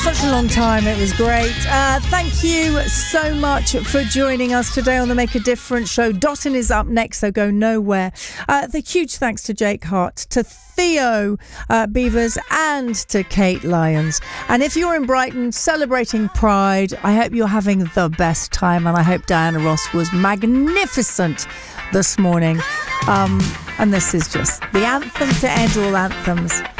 such a long time. It was great. Thank you so much for joining us today on the Make a Difference show. Dottin is up next, so go nowhere. The huge thanks to Jake Hart, to Theo Beavers, and to Kate Lyons. And if you're in Brighton celebrating Pride, I hope you're having the best time, and I hope Diana Ross was magnificent this morning. And this is just the anthem to end all anthems.